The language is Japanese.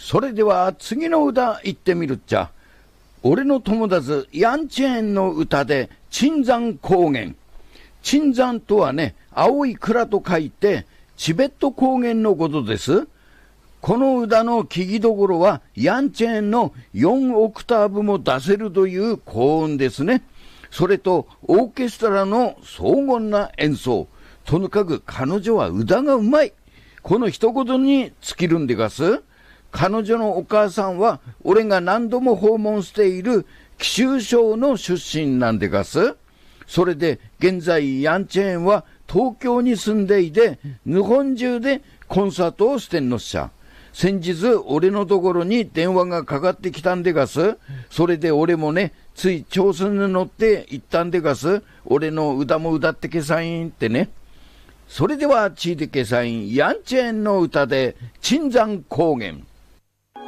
それでは次の歌言ってみるっちゃ。俺の友達ヤンチェーンの歌で椿山高原。椿山とはね、青い蔵と書いてチベット高原のことです。この歌の聞きどころはヤンチェーンの4オクターブも出せるという高音ですね。それとオーケストラの荘厳な演奏。とにかく彼女は歌がうまい。この一言に尽きるんでがす。彼女のお母さんは俺が何度も訪問している貴州省の出身なんでがす。それで現在ヤンチェーンは東京に住んでいて日本中でコンサートをしてんのっしゃ。先日俺のところに電話がかかってきたんでがす。それで俺もね、つい調子に乗って行ったんでがす。俺の歌も歌ってけさいんってね。それでは聞いてけさいんヤンチェーンの歌で椿山高原。